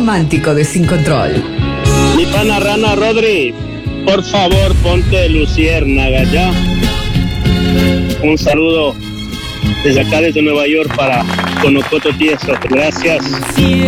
romántico de Sin Control. Mi pana Rana Rodri, por favor ponte Luciérnaga ya. Un saludo desde acá, desde Nueva York, para Conocoto Tieso. Gracias.